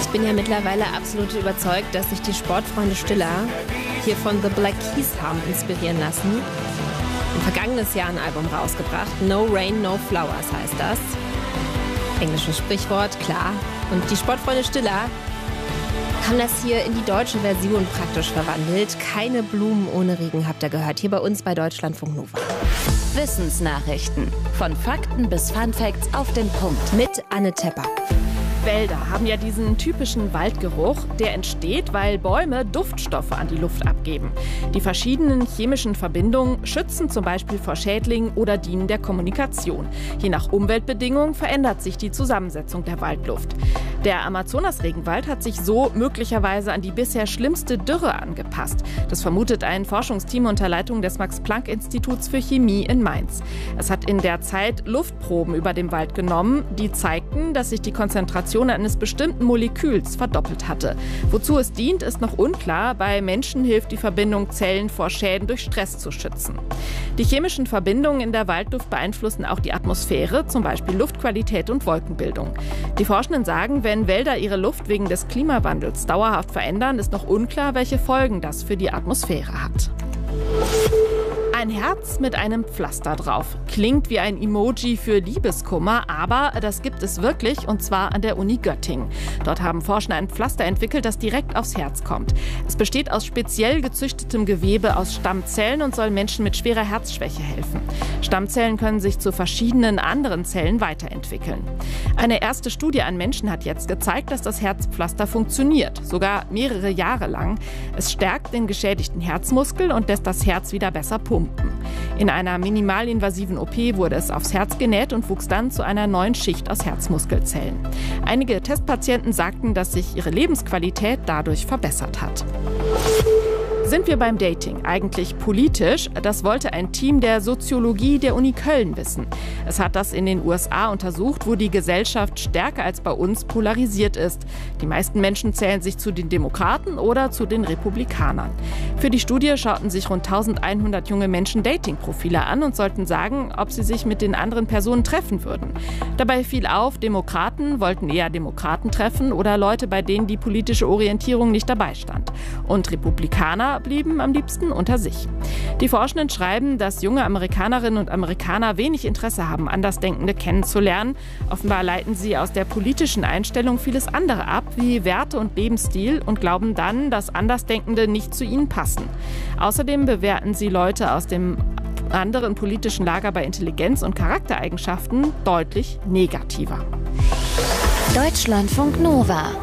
Ich bin ja mittlerweile absolut überzeugt, dass sich die Sportfreunde Stiller hier von The Black Keys haben inspirieren lassen. Im vergangenes Jahr ein Album rausgebracht. No Rain, No Flowers heißt das. Englisches Sprichwort, klar. Und die Sportfreunde Stiller haben das hier in die deutsche Version praktisch verwandelt. Keine Blumen ohne Regen habt ihr gehört, hier bei uns bei Deutschlandfunk Nova. Wissensnachrichten. Von Fakten bis Funfacts auf den Punkt. Mit Anne Tepper. Wälder haben ja diesen typischen Waldgeruch, der entsteht, weil Bäume Duftstoffe an die Luft abgeben. Die verschiedenen chemischen Verbindungen schützen zum Beispiel vor Schädlingen oder dienen der Kommunikation. Je nach Umweltbedingungen verändert sich die Zusammensetzung der Waldluft. Der Amazonas-Regenwald hat sich so möglicherweise an die bisher schlimmste Dürre angepasst. Das vermutet ein Forschungsteam unter Leitung des Max-Planck-Instituts für Chemie in Mainz. Es hat in der Zeit Luftproben über dem Wald genommen, die zeigten, dass sich die Konzentration eines bestimmten Moleküls verdoppelt hatte. Wozu es dient, ist noch unklar. Bei Menschen hilft die Verbindung, Zellen vor Schäden durch Stress zu schützen. Die chemischen Verbindungen in der Waldluft beeinflussen auch die Atmosphäre, zum Beispiel Luftqualität und Wolkenbildung. Die Forschenden sagen, wenn Wälder ihre Luft wegen des Klimawandels dauerhaft verändern, ist noch unklar, welche Folgen das für die Atmosphäre hat. Ein Herz mit einem Pflaster drauf. Klingt wie ein Emoji für Liebeskummer, aber das gibt es wirklich, und zwar an der Uni Göttingen. Dort haben Forscher ein Pflaster entwickelt, das direkt aufs Herz kommt. Es besteht aus speziell gezüchtetem Gewebe aus Stammzellen und soll Menschen mit schwerer Herzschwäche helfen. Stammzellen können sich zu verschiedenen anderen Zellen weiterentwickeln. Eine erste Studie an Menschen hat jetzt gezeigt, dass das Herzpflaster funktioniert, sogar mehrere Jahre lang. Es stärkt den geschädigten Herzmuskel und lässt das Herz wieder besser pumpen. In einer minimalinvasiven OP wurde es aufs Herz genäht und wuchs dann zu einer neuen Schicht aus Herzmuskelzellen. Einige Testpatienten sagten, dass sich ihre Lebensqualität dadurch verbessert hat. Sind wir beim Dating eigentlich politisch? Das wollte ein Team der Soziologie der Uni Köln wissen. Es hat das in den USA untersucht, wo die Gesellschaft stärker als bei uns polarisiert ist. Die meisten Menschen zählen sich zu den Demokraten oder zu den Republikanern. Für die Studie schauten sich rund 1100 junge Menschen Dating-Profile an und sollten sagen, ob sie sich mit den anderen Personen treffen würden. Dabei fiel auf, Demokraten wollten eher Demokraten treffen oder Leute, bei denen die politische Orientierung nicht dabei stand. Und Republikaner blieben am liebsten unter sich. Die Forschenden schreiben, dass junge Amerikanerinnen und Amerikaner wenig Interesse haben, Andersdenkende kennenzulernen. Offenbar leiten sie aus der politischen Einstellung vieles andere ab, wie Werte und Lebensstil, und glauben dann, dass Andersdenkende nicht zu ihnen passen. Außerdem bewerten sie Leute aus dem anderen politischen Lager bei Intelligenz und Charaktereigenschaften deutlich negativer. Deutschlandfunk Nova.